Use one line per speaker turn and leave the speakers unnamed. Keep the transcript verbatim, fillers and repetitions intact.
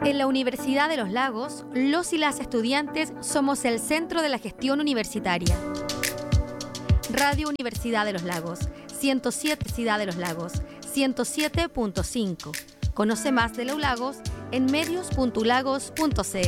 En la Universidad de los Lagos, los y las estudiantes somos el centro de la gestión universitaria. Radio Universidad de los Lagos, ciento siete Ciudad de los Lagos, ciento siete punto cinco. Conoce más de la U Lagos en medios punto ulagos punto c l.